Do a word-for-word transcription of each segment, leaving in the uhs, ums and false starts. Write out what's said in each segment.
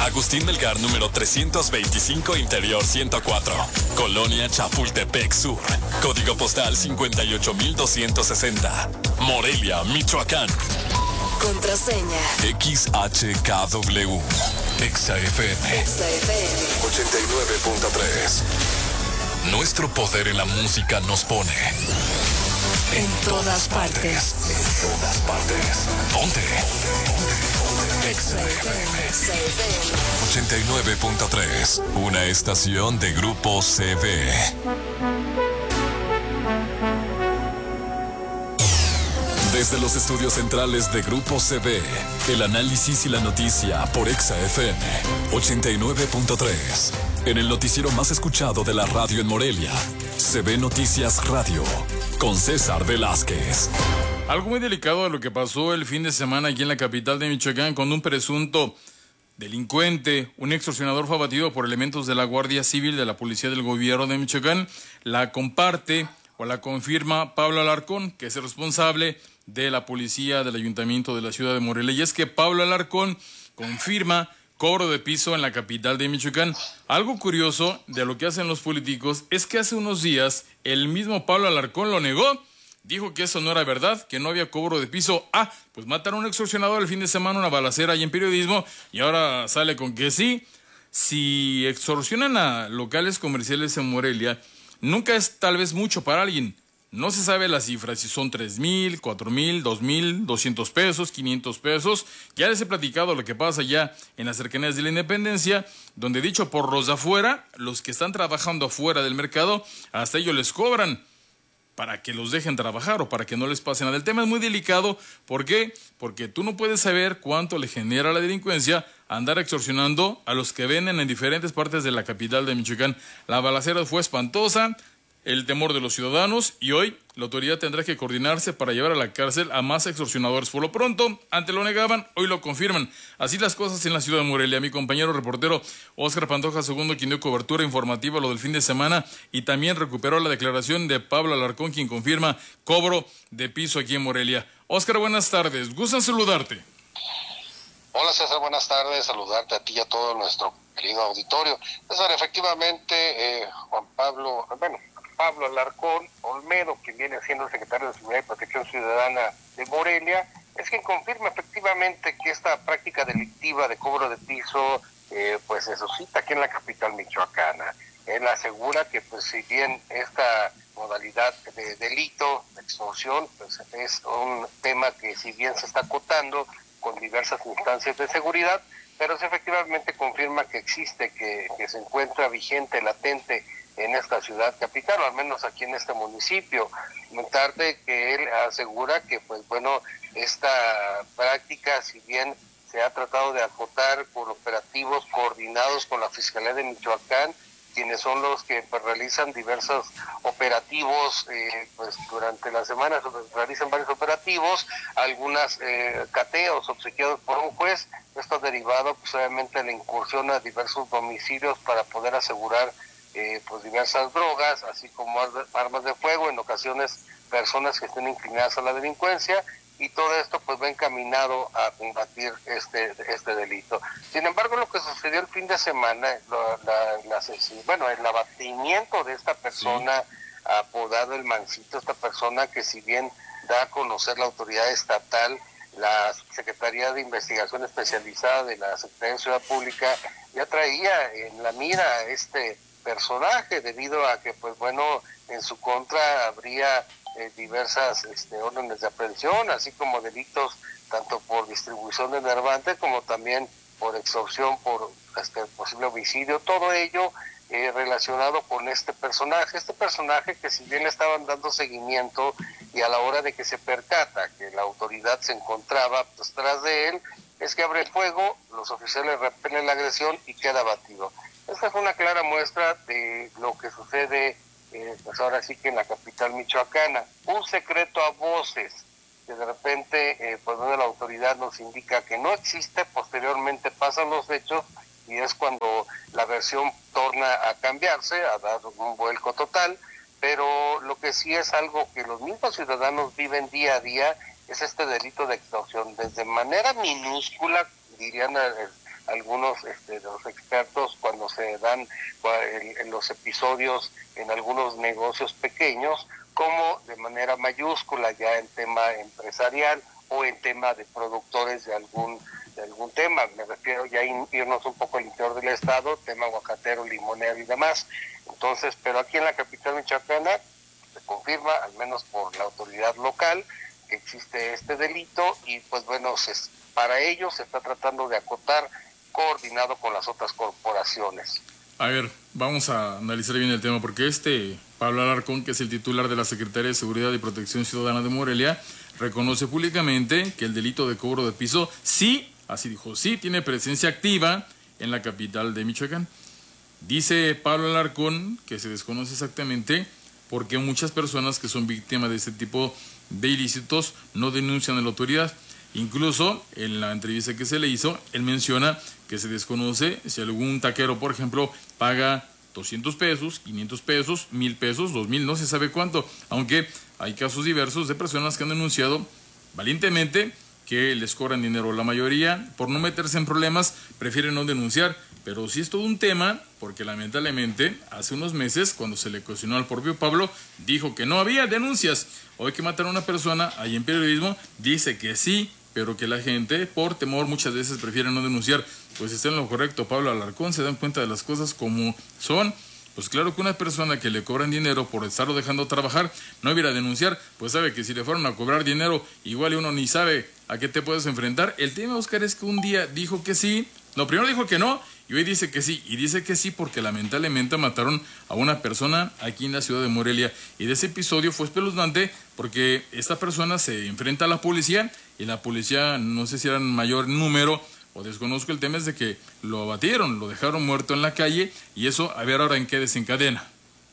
Agustín Melgar, número trescientos veinticinco, Interior ciento cuatro. Colonia Chapultepec Sur. Código postal cincuenta y ocho mil doscientos sesenta. Morelia, Michoacán. Contraseña X H K W. Exa F M. Exa F M ochenta y nueve punto tres. Nuestro poder en la música nos pone en todas partes. En todas partes. Ponte. Exa F M ochenta y nueve punto tres. Una estación de Grupo C V. Desde los estudios centrales de Grupo C V, el análisis y la noticia por Exa F M ochenta y nueve punto tres. En el noticiero más escuchado de la radio en Morelia, C V Noticias Radio, con César Velázquez. Algo muy delicado de lo que pasó el fin de semana aquí en la capital de Michoacán, cuando un presunto delincuente, un extorsionador, fue abatido por elementos de la Guardia Civil de la Policía del Gobierno de Michoacán. La comparte o la confirma Pablo Alarcón, que es el responsable de la policía del Ayuntamiento de la ciudad de Morelia. Y es que Pablo Alarcón confirma cobro de piso en la capital de Michoacán. Algo curioso de lo que hacen los políticos es que hace unos días el mismo Pablo Alarcón lo negó. Dijo que eso no era verdad, que no había cobro de piso. Ah, pues mataron a un extorsionador el fin de semana, una balacera ahí en periodismo, y ahora sale con que sí. Si extorsionan a locales comerciales en Morelia, nunca es tal vez mucho para alguien. No se sabe la cifra, si son tres mil, cuatro mil, dos mil, doscientos pesos, quinientos pesos. Ya les he platicado lo que pasa ya en las cercanías de la Independencia, donde, dicho por los de afuera, los que están trabajando afuera del mercado, hasta ellos les cobran para que los dejen trabajar o para que no les pase nada. El tema es muy delicado. ¿Por qué? Porque tú no puedes saber cuánto le genera la delincuencia andar extorsionando a los que venden en diferentes partes de la capital de Michoacán. La balacera fue espantosa, el temor de los ciudadanos, y hoy la autoridad tendrá que coordinarse para llevar a la cárcel a más extorsionadores. Por lo pronto, antes lo negaban, hoy lo confirman. Así las cosas en la ciudad de Morelia. Mi compañero reportero Óscar Pantoja segundo, quien dio cobertura informativa a lo del fin de semana, y también recuperó la declaración de Pablo Alarcón, quien confirma cobro de piso aquí en Morelia. Óscar, buenas tardes. Gustan saludarte. Hola César, buenas tardes. Saludarte a ti y a todo nuestro querido auditorio. César, efectivamente, eh, Juan Pablo, bueno, Pablo Alarcón Olmedo, quien viene siendo el secretario de Seguridad y Protección Ciudadana de Morelia, es quien confirma efectivamente que esta práctica delictiva de cobro de piso eh, pues se suscita aquí en la capital michoacana. Él asegura que pues si bien esta modalidad de delito, de extorsión, pues es un tema que si bien se está acotando con diversas instancias de seguridad, pero sí efectivamente confirma que existe, que, que se encuentra vigente, latente en esta ciudad capital, o al menos aquí en este municipio. Tarde que él asegura que, pues bueno, esta práctica, si bien se ha tratado de acotar por operativos coordinados con la Fiscalía de Michoacán, quienes son los que pues, realizan diversos operativos, eh, pues durante la semana se realizan varios operativos, algunas eh, cateos obsequiados por un juez. Esto derivado pues obviamente de la incursión a diversos domicilios para poder asegurar Eh, pues diversas drogas, así como armas de fuego, en ocasiones personas que estén inclinadas a la delincuencia, y todo esto pues va encaminado a combatir este este delito. Sin embargo, lo que sucedió el fin de semana, la, la, la, bueno, el abatimiento de esta persona, sí, apodado el Mancito, esta persona que si bien da a conocer la autoridad estatal, la Secretaría de Investigación Especializada de la Secretaría de Seguridad Pública ya traía en la mira este personaje, debido a que pues bueno, en su contra habría eh, diversas este, órdenes de aprehensión, así como delitos tanto por distribución de enervante como también por extorsión, por este, posible homicidio, todo ello eh, relacionado con este personaje, este personaje que si bien le estaban dando seguimiento, y a la hora de que se percata que la autoridad se encontraba pues, tras de él, es que abre fuego, los oficiales repelen la agresión y queda abatido. Esta es una clara muestra de lo que sucede, eh, pues ahora sí que en la capital michoacana. Un secreto a voces, que de repente, eh, pues donde la autoridad nos indica que no existe, posteriormente pasan los hechos, y es cuando la versión torna a cambiarse, a dar un vuelco total. Pero lo que sí es algo que los mismos ciudadanos viven día a día, es este delito de extorsión, desde manera minúscula, dirían algunos este, de los expertos cuando se dan en, en los episodios en algunos negocios pequeños, como de manera mayúscula ya en tema empresarial o en tema de productores de algún de algún tema. Me refiero ya a irnos un poco al interior del estado, tema aguacatero, limonero y demás. Entonces, pero aquí en la capital michoacana se confirma, al menos por la autoridad local, que existe este delito y pues bueno, se, para ello se está tratando de acotar coordinado con las otras corporaciones. A ver, vamos a analizar bien el tema, porque este Pablo Alarcón, que es el titular de la Secretaría de Seguridad y Protección Ciudadana de Morelia, reconoce públicamente que el delito de cobro de piso sí, así dijo, sí tiene presencia activa en la capital de Michoacán. Dice Pablo Alarcón que se desconoce exactamente por qué muchas personas que son víctimas de este tipo de ilícitos no denuncian a la autoridad. Incluso en la entrevista que se le hizo, él menciona que se desconoce si algún taquero, por ejemplo, paga doscientos pesos, quinientos pesos, mil pesos, dos mil, no se sabe cuánto, aunque hay casos diversos de personas que han denunciado valientemente que les cobran dinero. La mayoría, por no meterse en problemas, prefieren no denunciar, pero sí es todo un tema, porque lamentablemente hace unos meses, cuando se le cuestionó al propio Pablo, dijo que no había denuncias. Hoy que mataron a una persona, ahí en periodismo, dice que sí, pero que la gente, por temor, muchas veces prefiere no denunciar. Pues está en lo correcto, Pablo Alarcón, se dan cuenta de las cosas como son. Pues claro que una persona que le cobran dinero por estarlo dejando trabajar, no iba a denunciar, pues sabe que si le fueron a cobrar dinero, igual uno ni sabe a qué te puedes enfrentar. El tema, Oscar, es que un día dijo que sí, no, primero dijo que no, y hoy dice que sí, y dice que sí porque lamentablemente mataron a una persona aquí en la ciudad de Morelia. Y de ese episodio fue espeluznante porque esta persona se enfrenta a la policía, y la policía, no sé si eran mayor número, o desconozco el tema, es de que lo abatieron, lo dejaron muerto en la calle, y eso, a ver ahora en qué desencadena.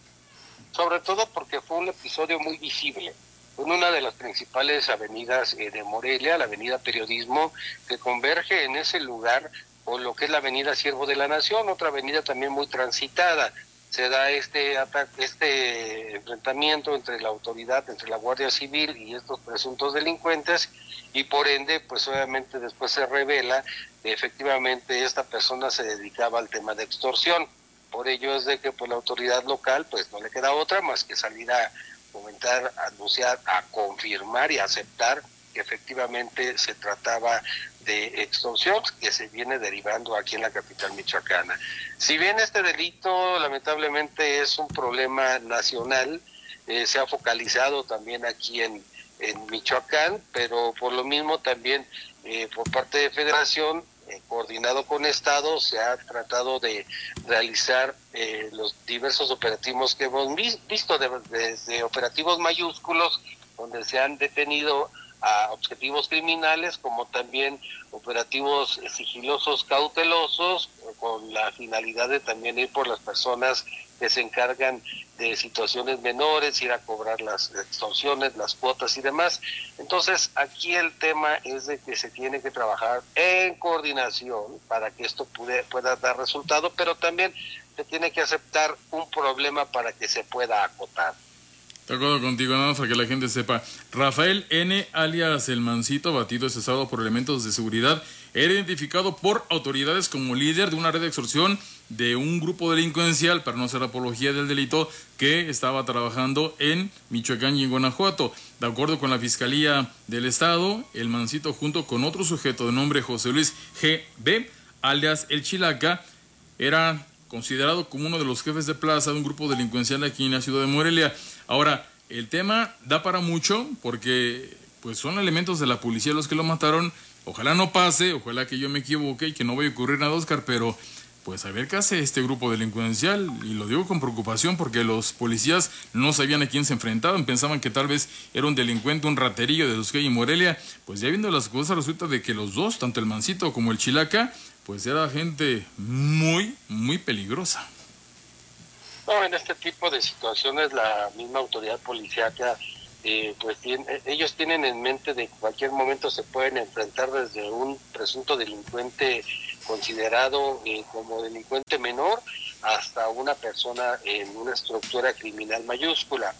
Sobre todo porque fue un episodio muy visible. En una de las principales avenidas eh, de Morelia, la avenida Periodismo, que converge en ese lugar con lo que es la avenida Siervo de la Nación, otra avenida también muy transitada. Se da este ataque, este enfrentamiento entre la autoridad, entre la Guardia Civil y estos presuntos delincuentes, y por ende, pues obviamente después se revela que efectivamente esta persona se dedicaba al tema de extorsión. Por ello es de que pues la autoridad local pues no le queda otra más que salir a comentar, a anunciar, a confirmar y a aceptar que efectivamente se trataba de extorsión que se viene derivando aquí en la capital michoacana. Si bien este delito lamentablemente es un problema nacional, eh, se ha focalizado también aquí en, en Michoacán, pero por lo mismo también eh, por parte de Federación, eh, coordinado con Estado, se ha tratado de realizar eh, los diversos operativos que hemos visto, de, desde operativos mayúsculos, donde se han detenido a objetivos criminales, como también operativos sigilosos cautelosos, con la finalidad de también ir por las personas que se encargan de situaciones menores, ir a cobrar las extorsiones, las cuotas y demás. Entonces, aquí el tema es de que se tiene que trabajar en coordinación para que esto pude, pueda dar resultado, pero también se tiene que aceptar un problema para que se pueda acotar. De acuerdo contigo, nada más para que la gente sepa. Rafael N., alias El Mancito, batido y cesado por elementos de seguridad, era identificado por autoridades como líder de una red de extorsión de un grupo delincuencial, para no hacer apología del delito, que estaba trabajando en Michoacán y en Guanajuato. De acuerdo con la Fiscalía del Estado, El Mancito, junto con otro sujeto de nombre José Luis G B, alias El Chilaca, era considerado como uno de los jefes de plaza de un grupo delincuencial aquí en la ciudad de Morelia. Ahora, el tema da para mucho porque pues son elementos de la policía los que lo mataron. Ojalá no pase, ojalá que yo me equivoque y que no vaya a ocurrir nada, Oscar, pero pues a ver qué hace este grupo delincuencial, y lo digo con preocupación porque los policías no sabían a quién se enfrentaban, pensaban que tal vez era un delincuente, un raterillo de los que hay en Morelia. Pues ya viendo las cosas resulta de que los dos, tanto el Mancito como el Chilaca, pues era gente muy, muy peligrosa. No, en este tipo de situaciones la misma autoridad policíaca, eh, pues tiene, ellos tienen en mente de que en cualquier momento se pueden enfrentar desde un presunto delincuente considerado eh, como delincuente menor hasta una persona en una estructura criminal mayúscula.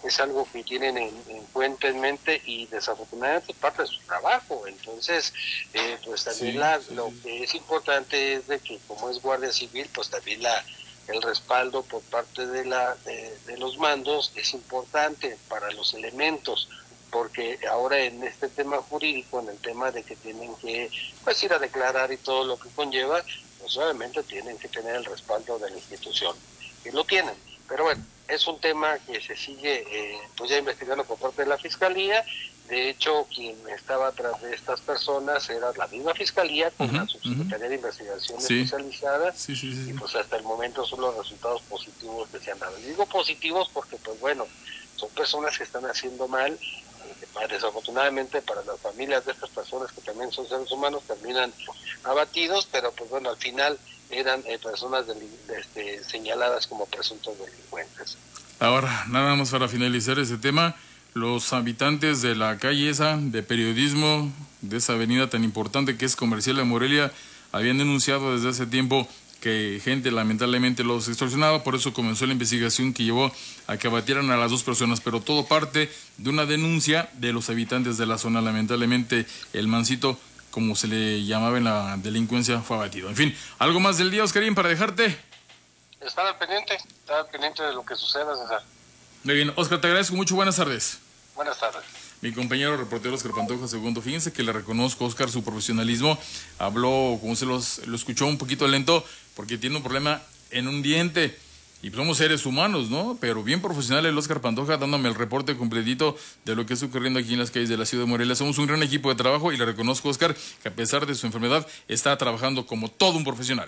es algo que tienen en, en cuenta, en mente, y desafortunadamente es parte de su trabajo. Entonces, eh, pues también sí, la, sí. lo que es importante es de que como es Guardia Civil, pues también la el respaldo por parte de la de, de los mandos es importante para los elementos, porque ahora en este tema jurídico, en el tema de que tienen que pues ir a declarar y todo lo que conlleva, pues obviamente tienen que tener el respaldo de la institución, y lo tienen. Pero bueno, es un tema que se sigue eh, pues ya investigando por parte de la Fiscalía. De hecho, quien estaba atrás de estas personas era la misma Fiscalía, con uh-huh, la Subsecretaría uh-huh. de Investigación sí. especializada, sí, sí, sí, y pues hasta el momento son los resultados positivos que se han dado. Y digo positivos porque, pues bueno, son personas que están haciendo mal, eh, desafortunadamente para las familias de estas personas, que también son seres humanos, terminan abatidos, pero pues bueno, al final eran eh, personas de, de, este, señaladas como presuntos delincuentes. Ahora, nada más para finalizar ese tema, los habitantes de la calle esa, de periodismo, de esa avenida tan importante que es Comercial de Morelia, habían denunciado desde hace tiempo que gente lamentablemente los extorsionaba, por eso comenzó la investigación que llevó a que abatieran a las dos personas, pero todo parte de una denuncia de los habitantes de la zona. Lamentablemente el mancito, como se le llamaba en la delincuencia, fue abatido. En fin, ¿algo más del día, Oscarín, para dejarte? Estar al pendiente, estar al pendiente de lo que suceda, César. Muy bien, Oscar, te agradezco mucho, buenas tardes. Buenas tardes. Mi compañero reportero Oscar Pantoja Segundo, fíjense que le reconozco, Oscar, su profesionalismo. Habló, como se los, lo escuchó un poquito lento, porque tiene un problema en un diente. Y somos seres humanos, ¿no? Pero bien profesional el Oscar Pantoja, dándome el reporte completito de lo que está ocurriendo aquí en las calles de la ciudad de Morelia. Somos un gran equipo de trabajo y le reconozco, Oscar, que a pesar de su enfermedad, está trabajando como todo un profesional.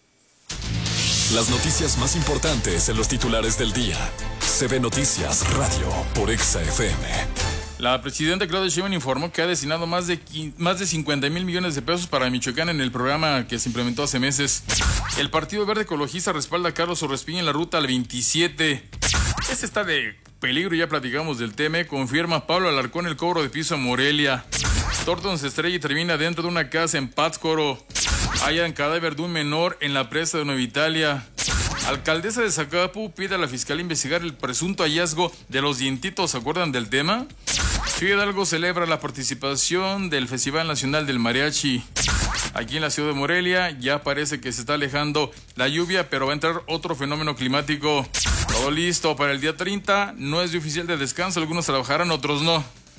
Las noticias más importantes en los titulares del día. C B Noticias Radio por Exa F M. La presidenta Claudia Sheinbaum informó que ha destinado más de, más de cincuenta mil millones de pesos para Michoacán en el programa que se implementó hace meses. El Partido Verde Ecologista respalda a Carlos Orespiña en la ruta al veintisiete. Este está de peligro, ya platicamos del tema. Confirma Pablo Alarcón el cobro de piso a Morelia. Thornton se estrella y termina dentro de una casa en Pátzcuaro. Hallan cadáver de un menor en la presa de Nueva Italia. Alcaldesa de Zacapu pide a la fiscalía investigar el presunto hallazgo de los dientitos. ¿Se acuerdan del tema? Ciudad Hidalgo celebra la participación del Festival Nacional del Mariachi. Aquí en la ciudad de Morelia ya parece que se está alejando la lluvia, pero va a entrar otro fenómeno climático. Todo listo para el día treinta. No es de oficial de descanso. Algunos trabajarán, otros no.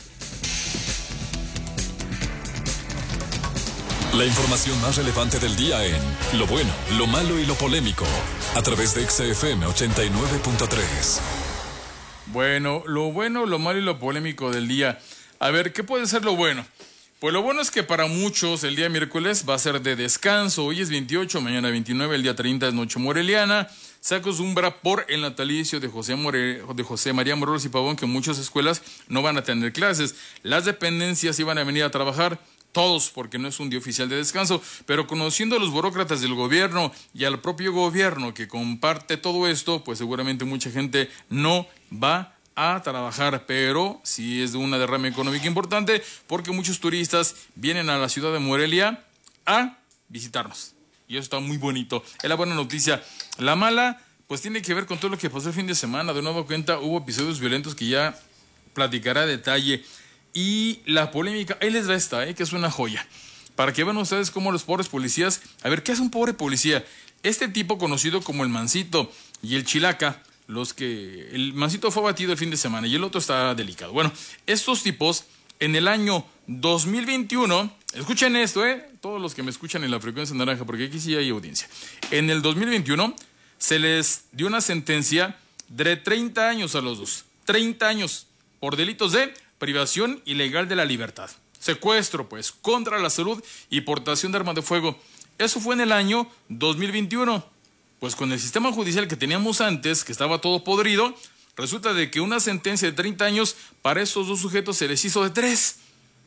La información más relevante del día en Lo Bueno, Lo Malo y Lo Polémico, a través de Exa F M ochenta y nueve punto tres. Bueno, lo bueno, lo malo y lo polémico del día. A ver, ¿qué puede ser lo bueno? Pues lo bueno es que para muchos el día miércoles va a ser de descanso. Hoy es veintiocho, mañana veintinueve, el día treinta es noche moreliana. Se acostumbra por el natalicio de José, More, de José María Morelos y Pavón que muchas escuelas no van a tener clases. Las dependencias iban a venir a trabajar. Todos, porque no es un día oficial de descanso, pero conociendo a los burócratas del gobierno y al propio gobierno que comparte todo esto, pues seguramente mucha gente no va a trabajar, pero sí es de una derrama económica importante, porque muchos turistas vienen a la ciudad de Morelia a visitarnos, y eso está muy bonito. Es la buena noticia. La mala, pues tiene que ver con todo lo que pasó el fin de semana. De nuevo cuenta, hubo episodios violentos que ya platicará a detalle. Y la polémica, ahí les va esta, ¿eh? Que es una joya. Para que vean ustedes cómo los pobres policías... A ver, ¿qué hace un pobre policía? Este tipo conocido como el Mancito y el Chilaca, los que... El Mancito fue abatido el fin de semana y el otro está delicado. Bueno, estos tipos en el año dos mil veintiuno... Escuchen esto, ¿eh? Todos los que me escuchan en la frecuencia naranja, porque aquí sí hay audiencia. En el dos mil veintiuno se les dio una sentencia de treinta años a los dos. treinta años por delitos de... privación ilegal de la libertad, secuestro, pues, contra la salud y portación de armas de fuego. Eso fue en el año dos mil veintiuno. Pues con el sistema judicial que teníamos antes, que estaba todo podrido, resulta de que una sentencia de treinta años para esos dos sujetos se les hizo de tres.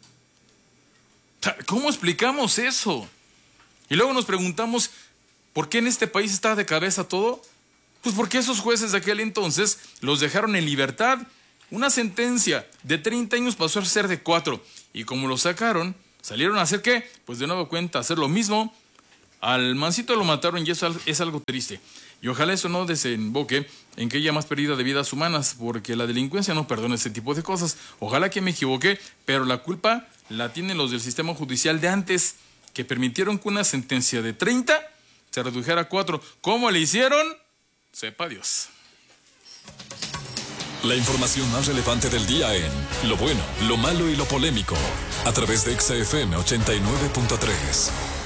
¿Cómo explicamos eso? Y luego nos preguntamos, ¿por qué en este país está de cabeza todo? Pues porque esos jueces de aquel entonces los dejaron en libertad. Una sentencia de treinta años pasó a ser de cuatro. Y como lo sacaron, salieron a hacer ¿qué? Pues de nuevo cuenta, hacer lo mismo. Al mancito lo mataron y eso es algo triste. Y ojalá eso no desemboque en que haya más pérdida de vidas humanas, porque la delincuencia no perdona ese tipo de cosas. Ojalá que me equivoqué, pero la culpa la tienen los del sistema judicial de antes, que permitieron que una sentencia de treinta se redujera a cuatro. ¿Cómo le hicieron? Sepa Dios. La información más relevante del día en Lo Bueno, Lo Malo y Lo Polémico, a través de Exa F M ochenta y nueve punto tres.